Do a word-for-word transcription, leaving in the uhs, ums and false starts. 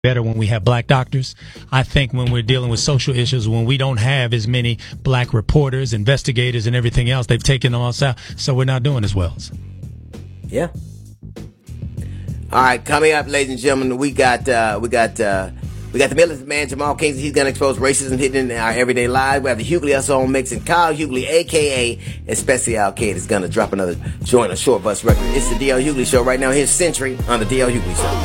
better when we have black doctors. I think when we're dealing with social issues, when we don't have as many black reporters, investigators, and everything else, they've taken them all out, so we're not doing as well. Yeah. All right, coming up, ladies and gentlemen, we got uh, we got uh, we got the militant man Jamal Kings. He's gonna expose racism hidden in our everyday lives. We have the Hughley Us On mix, and Kyle Hughley, aka Especial Kid, is gonna drop another joint, a short bus record. It's the D L Hughley Show right now. Here's Century on the D L Hughley Show.